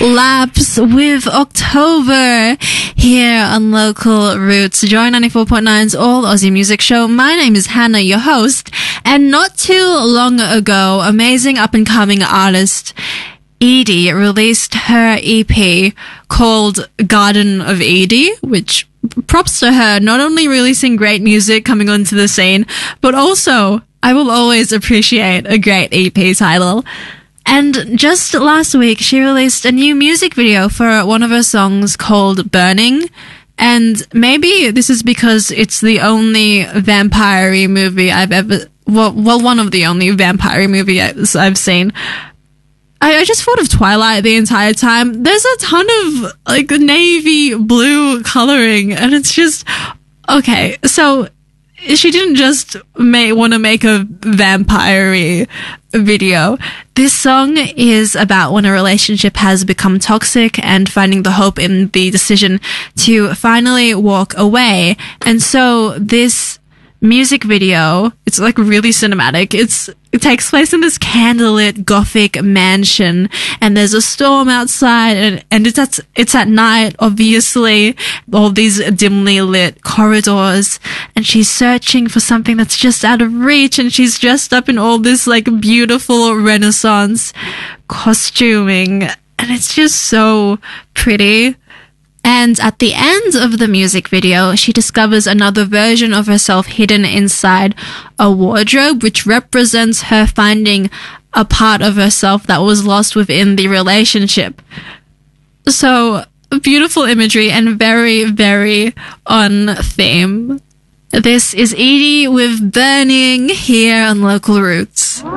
Laps with October here on Local Roots. Joy 94.9's All Aussie Music Show. My name is Hannah, your host, and not too long ago, amazing up-and-coming artist Edie released her EP called Garden of Edie, which props to her, not only releasing great music coming onto the scene, but also I will always appreciate a great EP title. And just last week, she released a new music video for one of her songs called Burning. And maybe this is because it's the only vampire-y movie I've ever... Well, one of the only vampire-y movies I've seen. I just thought of Twilight the entire time. There's a ton of, like, navy blue coloring, and it's just... Okay, so she didn't just want to make a vampire-y video. This song is about when a relationship has become toxic and finding the hope in the decision to finally walk away. And so this music video, it's like really cinematic. It takes place in this candlelit gothic mansion, and there's a storm outside, and it's at night, obviously, all these dimly lit corridors, and she's searching for something that's just out of reach, and she's dressed up in all this like beautiful Renaissance costuming, and it's just so pretty. And at the end of the music video, she discovers another version of herself hidden inside a wardrobe, which represents her finding a part of herself that was lost within the relationship. So, beautiful imagery and very, very on theme. This is Edie with Burning here on Local Roots.